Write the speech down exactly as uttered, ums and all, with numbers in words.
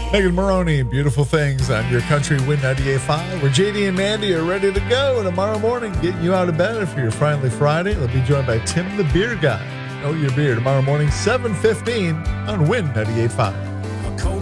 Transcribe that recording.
Megan Maroney, Beautiful Things on your country Win ninety-eight point five, where J D and Mandy are ready to go tomorrow morning, getting you out of bed for your Finally Friday. They'll be joined by Tim the Beer Guy. Know your beer tomorrow morning, seven fifteen on Win ninety-eight point five.